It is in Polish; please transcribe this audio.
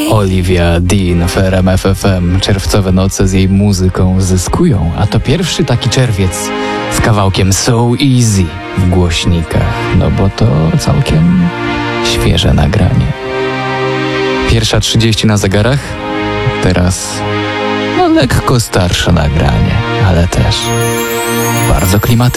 Olivia Dean w RMF FM. Czerwcowe noce z jej muzyką zyskują, a to pierwszy taki czerwiec z kawałkiem So Easy w głośnikach, no bo to całkiem świeże nagranie. 1:30 na zegarach, teraz lekko starsze nagranie, ale też bardzo klimatyczne.